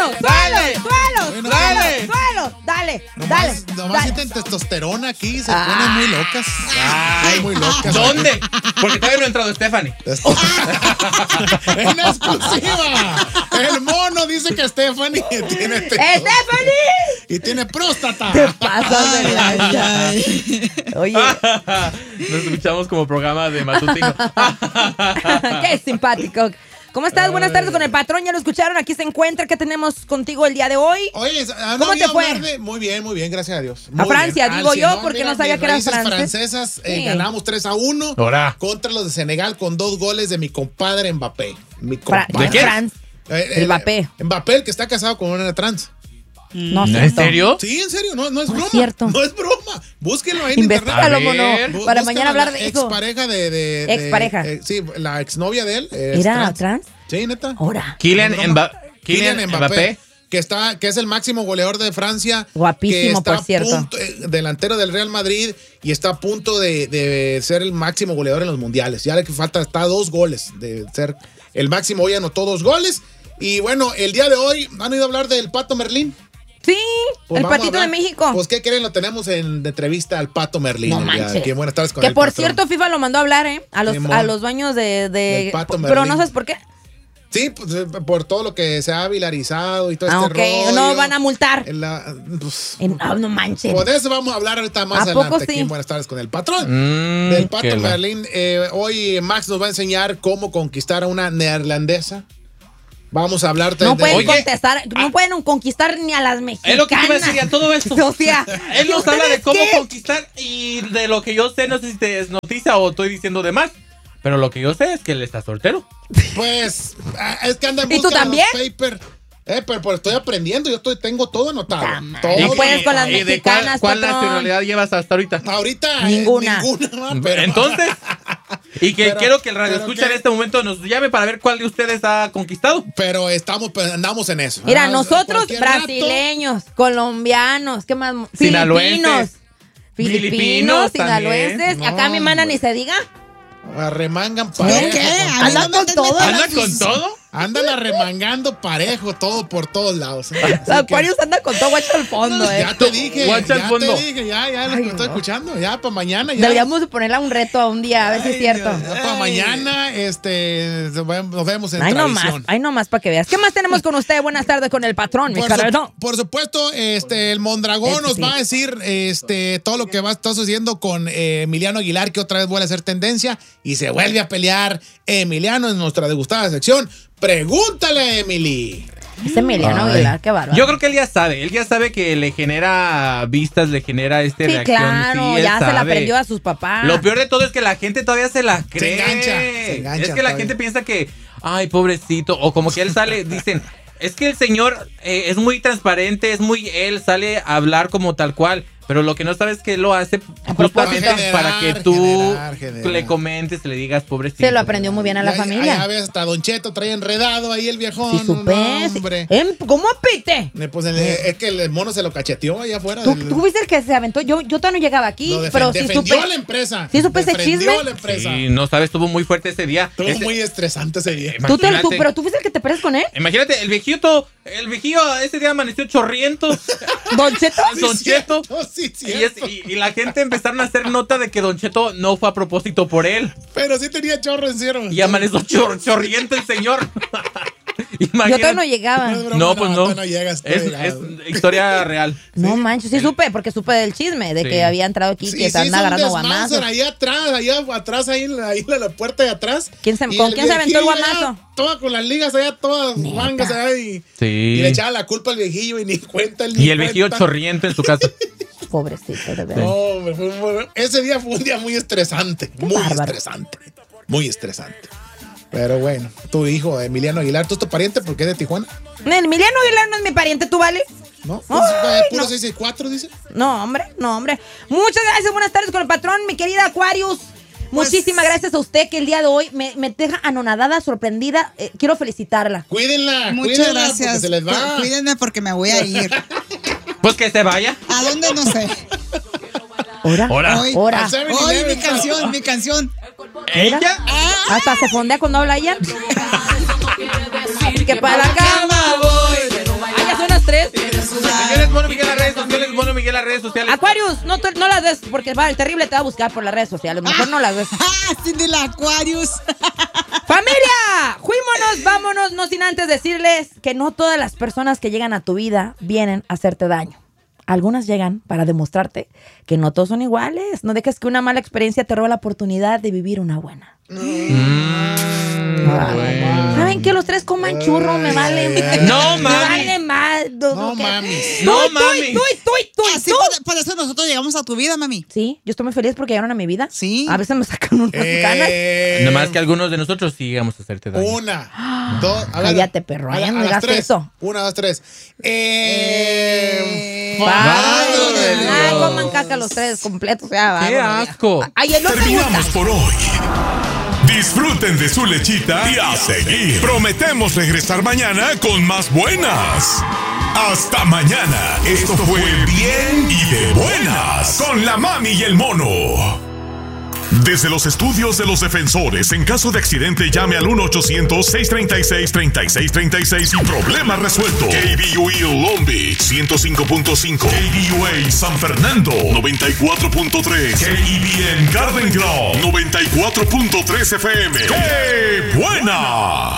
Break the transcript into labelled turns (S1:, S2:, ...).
S1: Nomás sienten testosterona aquí, se ponen muy locas. Muy locas.
S2: ¿Dónde? Porque todavía no ha entrado Stephanie.
S1: En exclusiva. El mono dice que Stephanie tiene
S3: ¡Stephanie!
S1: Y tiene próstata.
S3: Te pasas de lanza. Oye.
S2: Nos escuchamos como programa de matutino.
S3: Qué simpático. ¿Cómo estás? Buenas tardes con el patrón. Ya lo escucharon. Aquí se encuentra. ¿Qué tenemos contigo el día de hoy?
S1: Oye,
S3: ¿cómo te fue?
S1: Muy bien, gracias a Dios.
S3: A Francia, digo yo, porque no sabía que eran
S1: francesas. Ganamos 3-1 contra los de Senegal con 2 goles de mi compadre Mbappé.
S2: ¿De qué?
S3: Mbappé.
S1: Mbappé, el que está casado con una trans.
S3: No,
S2: ¿En serio?
S1: Sí, en serio, no es broma.
S3: Es cierto.
S1: No es broma. Búsquenlo ahí en
S3: Investígalo, mono. Para mañana hablar de eso.
S1: Expareja de
S3: Expareja.
S1: Sí, la exnovia de él.
S3: ¿Era trans?
S1: Sí, neta.
S3: Ahora.
S2: Kylian Mbappé.
S1: Que es el máximo goleador de Francia.
S3: Guapísimo, por cierto.
S1: Delantero del Real Madrid y está a punto de ser el máximo goleador en los mundiales. Ya le falta, está a 2 goles de ser el máximo. Hoy anotó 2 goles. Y bueno, el día de hoy han ido a hablar del Pato Merlín.
S3: Sí,
S1: pues
S3: el patito de México.
S1: Pues, ¿qué creen? Lo tenemos en entrevista al Pato Merlín.
S3: No manches.
S1: Que buenas tardes con
S3: que por
S1: patrón.
S3: cierto, FIFA lo mandó a hablar, a los dueños del Pato Merlín. Pero no sabes por qué.
S1: Sí, pues, por todo lo que se ha viralizado y todo este rollo.
S3: No van a multar.
S1: No
S3: manches.
S1: Pues de eso vamos a hablar ahorita más adelante. Aquí en Buenas tardes con el patrón. Del Pato Merlín. Hoy Max nos va a enseñar cómo conquistar a una neerlandesa. Vamos a hablar
S3: no pueden conquistar ni a las mexicanas.
S2: Es lo que te iba a decir, a todo esto.
S3: Sofía,
S2: él nos habla de cómo conquistar y de lo que yo sé, no sé si te es noticia o estoy diciendo de más, pero lo que yo sé es que él está soltero.
S1: Pues, es que anda en
S3: busca. ¿Y tú también?
S1: Pero estoy aprendiendo, tengo todo anotado.
S3: No puedes con las mexicanas,
S2: ¿Cuál nacionalidad llevas hasta ahorita?
S1: Ahorita
S3: ninguna.
S2: Pero entonces, y quiero que el radio escucha en este momento nos llame para ver cuál de ustedes ha conquistado.
S1: Pero andamos en eso.
S3: Mira, nosotros brasileños, colombianos, ¿qué más? Filipinos, sinaloenses. No, acá mi mana ni se diga.
S1: Arremangan parejo.
S3: ¿Qué? ¿Andan con todo?
S2: ¿Andan con todo?
S1: Andan arremangando parejo, todo por todos lados.
S3: Aquarius anda con todo, guacha al fondo,
S1: Ya te dije,
S2: ya
S1: lo estoy escuchando. Ya para mañana. Ya.
S3: Deberíamos ponerle un reto a un día, a ver si es cierto.
S1: Para mañana, nos vemos en tradición.
S3: Ay, nomás para que veas. ¿Qué más tenemos con usted? Buenas tardes con el patrón,
S1: por supuesto, el Mondragón nos va a decir todo lo que está sucediendo con Emiliano Aguilar, que otra vez vuelve a ser tendencia y se vuelve a pelear Emiliano en nuestra degustada sección. Pregúntale, Emily.
S3: Ese Emiliano Aguilar, qué bárbaro.
S2: Yo creo que él ya sabe que le genera vistas, le genera reacción.
S3: Claro, ya se la aprendió a sus papás.
S2: Lo peor de todo es que la gente todavía se la cree.
S1: Se engancha.
S2: Es que la gente piensa que, ay, pobrecito, o como que él sale, dicen, es que el señor es muy transparente, él sale a hablar como tal cual. Pero lo que no sabes es que lo hace justamente para que tú le comentes, le digas pobrecito.
S3: Se lo aprendió muy bien a la familia.
S1: Ya ves, hasta Don Cheto trae enredado ahí el viejón.
S3: Sí, supe.
S1: Hombre.
S3: ¿Cómo pite?
S1: Pues es que el mono se lo cacheteó allá afuera.
S3: ¿Tú viste el que se aventó? Yo todavía no llegaba aquí, pero sí supe.
S1: Defendió la empresa.
S3: Sí supe ese chisme.
S1: La empresa.
S2: Sí, no sabes, estuvo muy fuerte ese día.
S1: Estuvo muy estresante ese día.
S3: Pero tú viste el que te peleas con él.
S2: Imagínate, el viejillo ese día amaneció chorriento.
S3: Don Cheto.
S2: Don Cheto.
S1: Sí,
S2: y la gente empezaron a hacer nota de que Don Cheto no fue a propósito por él.
S1: Pero sí tenía chorro en cierro.
S2: Y amaneció chorriento el señor.
S3: Yo todavía no llegaba.
S2: No, pues no.
S1: No llegas,
S2: es historia real.
S3: No manches, sí supe, porque supe del chisme de que había entrado aquí, que se anda agarrando guamazos.
S1: Allá atrás, ahí en la puerta de atrás.
S3: ¿Con quién se aventó el guamazo?
S1: Toda con las ligas allá, todas mangas allá. Y le echaba la culpa al viejillo y ni cuenta el
S2: Y el viejillo chorriento en su casa.
S3: Pobrecito, de verdad.
S1: No, ese día fue un día muy estresante. Muy estresante. Pero bueno, tu hijo, Emiliano Aguilar, ¿tú es tu pariente porque es de Tijuana?
S3: Emiliano Aguilar no es mi pariente, ¿tú vale?
S1: ¿No? Puro 664, dice.
S3: No, hombre. Muchas gracias, buenas tardes con el patrón, mi querida Aquarius. Muchísimas gracias a usted que el día de hoy me deja anonadada, sorprendida. Quiero felicitarla.
S1: Cuídenla.
S4: Muchas gracias.
S1: Porque se les va.
S4: Cuídenme porque me voy a ir.
S2: Pues que se vaya.
S4: ¿A dónde? No sé.
S3: Hola.
S4: Hoy mi canción.
S2: ¿Ella?
S3: Hasta se fondea cuando habla ella. Que para la cama voy.
S2: redes sociales.
S3: Aquarius, no las des porque el terrible te va a buscar por las redes sociales. Mejor no las des.
S4: Cindy la Aquarius.
S3: ¡Familia! Vámonos, no sin antes decirles que no todas las personas que llegan a tu vida vienen a hacerte daño. Algunas llegan para demostrarte que no todos son iguales. No dejes que una mala experiencia te robe la oportunidad de vivir una buena. ¿Saben qué? Los tres coman churro, me vale.
S2: No, mami.
S3: Me vale más.
S1: No, mami.
S2: No, mami.
S4: Así por eso nosotros llegamos a tu vida, mami.
S3: Sí, yo estoy muy feliz porque llegaron a mi vida.
S4: Sí.
S3: A veces me sacan unas ganas.
S2: Nomás que algunos de nosotros sí llegamos a hacerte daño.
S1: 1, 2,
S3: Cállate, perro. Ya no digas eso.
S1: 1, 2, 3.
S3: Coman caca los tres completos. Ya,
S2: ¡Qué asco!
S3: Ay, no te
S5: Terminamos
S3: gusta.
S5: por hoy. Disfruten de su lechita y a seguir. Prometemos regresar mañana con más buenas. Hasta mañana. Esto fue Bien y de Buenas con la mami y el mono. Desde los estudios de los defensores, en caso de accidente, llame al 1-800-636-3636 y problema resuelto. KBUE Long Beach 105.5, KBUA San Fernando 94.3, KEBN Garden Grove 94.3 FM. ¡Qué buena!